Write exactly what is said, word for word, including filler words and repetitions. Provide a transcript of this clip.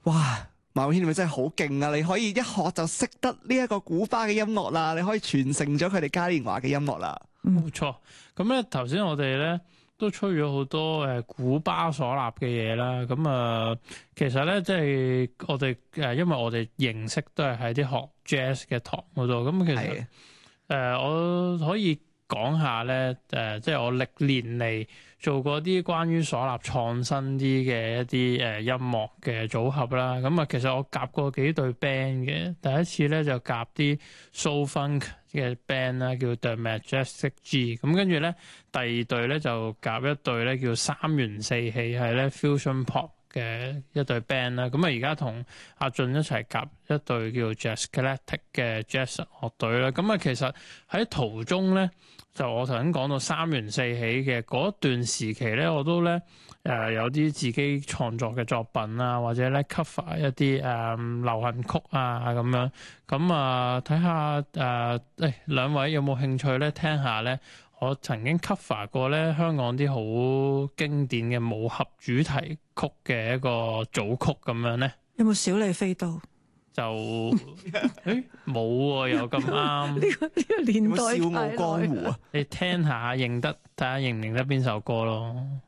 哇！馬永軒你咪真係好勁啊！你可以一學就識得呢一個古巴嘅音樂啦，你可以傳承咗佢哋嘉年華嘅音樂啦。 冇錯。咁咧頭先我哋咧都吹咗好多誒古巴嗩吶嘅嘢啦。咁啊，其實咧即係我哋誒，因為我哋認識都係喺啲學 jazz 嘅堂嗰度。咁其實誒、呃，我可以講下咧誒、呃，即係我歷年嚟做過啲關於嗩吶創新啲嘅一啲誒音樂嘅組合啦。咁啊，其實我夾過幾隊 band 嘅。第一次咧就夾啲 soul funk 嘅 band 啦，叫 The Majestic G。咁跟住咧，第二隊咧就夾一隊咧叫三元四氣，係咧 fusion pop 嘅一隊 band 啦。咁啊，而家同阿俊一齊夾一隊叫 Jazzclatic 嘅 jazz 樂隊啦。咁啊，其實喺途中咧，就我頭先講到三元四起嘅嗰段時期咧，我都咧誒、呃、有啲自己創作嘅作品啊，或者咧 cover 一啲誒、呃、流行曲啊咁樣。咁啊，睇下誒誒兩位有冇興趣咧聽下咧？我曾經 cover 過咧香港啲好經典嘅武俠主題曲嘅一個組曲咁樣咧。 有冇小李飛刀？ 就誒冇喎，又咁啱。 呢個呢個年代有冇笑傲江湖啊？ 你聽下認得，睇下認唔認得邊首歌咯。